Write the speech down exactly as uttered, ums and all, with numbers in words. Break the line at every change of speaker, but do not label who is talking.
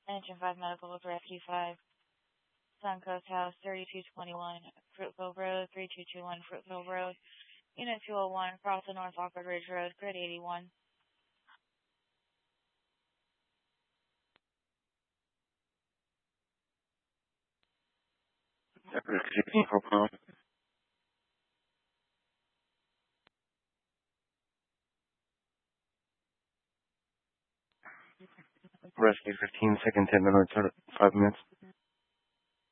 Engine five Medical with Rescue five. Suncoast House, thirty-two twenty-one, Fruitville Road, three two two one, Fruitville Road, Unit two oh one, across the North Lockwood Ridge Road, grid eighty-one.
Rescue fifteen, second ten minutes, five minutes.